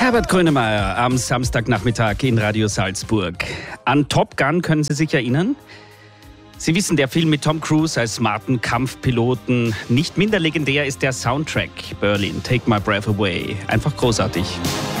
Herbert Grönemeyer am Samstagnachmittag in Radio Salzburg. An Top Gun können Sie sich erinnern? Sie wissen, der Film mit Tom Cruise als smarten Kampfpiloten. Nicht minder legendär ist der Soundtrack. Berlin, Take My Breath Away. Einfach großartig.